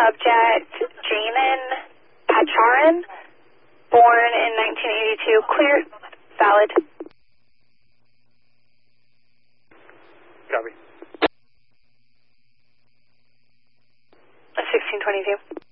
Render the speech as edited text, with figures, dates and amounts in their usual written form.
subject Jamin Pacharan, born in 1982. Clear, valid. Copy. 1622.